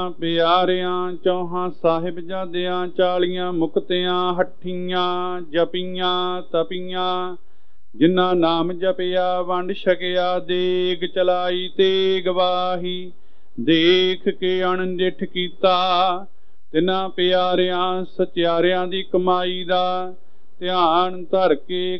ਪਿਆਰਿਆਂ ਚੌਹਾਂ ਸਾਹਿਬਜ਼ਾਦਿਆਂ 40 ਮੁਕਤਿਆਂ ਹੱਠੀਆਂ ਜਪੀਆਂ ਤਪੀਆਂ, ਜਿਨ੍ਹਾਂ ਨਾਮ ਜਪਿਆ ਵੰਡ ਛਕਿਆ ਦੇਗ ਚਲਾਈ ਤੇ ਗਵਾਹੀ, ਦੇਖ ਕੇ ਅਣਡਿੱਠ ਕੀਤਾ ਤਿਨਾਂ ਪਿਆਰਿਆਂ ਸਚਿਆਰਿਆਂ ਦੀ ਕਮਾਈ ਦਾ ਧਿਆਨ ਧਰ ਕੇ